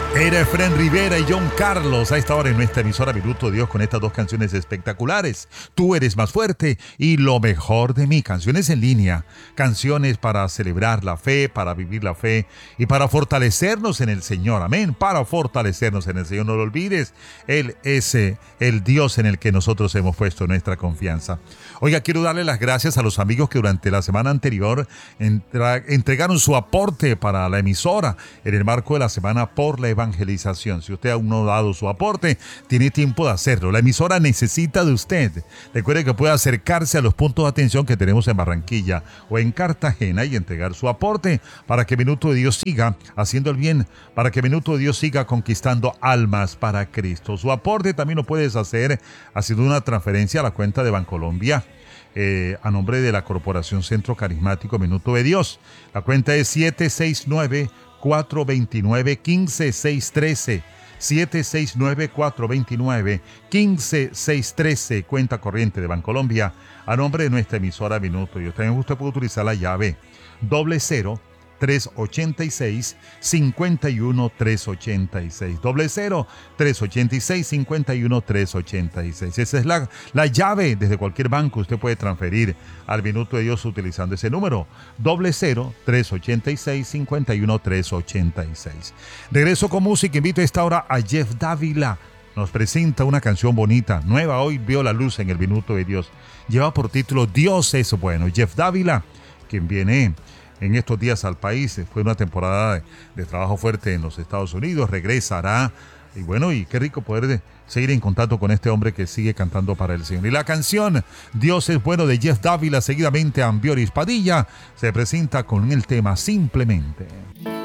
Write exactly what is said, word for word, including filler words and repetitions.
Era Efren Rivera y John Carlos a esta hora en nuestra emisora Minuto de Dios con estas dos canciones espectaculares. Tú eres más fuerte y lo mejor de mí. Canciones en línea, canciones para celebrar la fe, para vivir la fe y para fortalecernos en el Señor. Amén. Para fortalecernos en el Señor. No lo olvides, Él es eh, el Dios en el que nosotros hemos puesto nuestra confianza. Oiga, quiero darle las gracias a los amigos que durante la semana anterior entra- entregaron su aporte para la emisora en el marco de la semana por la evangelización. Si usted aún no ha dado su aporte, tiene tiempo de hacerlo. La emisora necesita de usted. Recuerde que puede acercarse a los puntos de atención que tenemos en Barranquilla o en Cartagena y entregar su aporte para que Minuto de Dios siga haciendo el bien, para que Minuto de Dios siga conquistando almas para Cristo. Su aporte también lo puedes hacer haciendo una transferencia a la cuenta de Bancolombia. Eh, a nombre de la Corporación Centro Carismático Minuto de Dios. La cuenta es siete seis nueve, cuatro dos nueve, uno cinco seis uno tres. siete seis nueve, cuatro dos nueve, uno cinco seis uno tres. Cuenta corriente de Bancolombia a nombre de nuestra emisora Minuto de Dios. También usted puede utilizar la llave doble cero tres ochenta y seis, cincuenta y uno, trescientos ochenta y seis. Doble cero, tres ochenta y seis, cincuenta y uno, trescientos ochenta y seis. Esa es la, la llave desde cualquier banco. Usted puede transferir al Minuto de Dios utilizando ese número. Doble cero, tres ochenta y seis, cincuenta y uno, trescientos ochenta y seis. Regreso con música. Invito a esta hora a Jeff Dávila. Nos presenta una canción bonita, nueva. Hoy vio la luz en el Minuto de Dios. Lleva por título Dios es bueno. Jeff Dávila, quien viene en estos días al país, fue una temporada de, de trabajo fuerte en los Estados Unidos, regresará, y bueno, y qué rico poder de, seguir en contacto con este hombre que sigue cantando para el Señor. Y la canción Dios es bueno de Jeff Dávila, seguidamente Ambioris Padilla, se presenta con el tema Simplemente.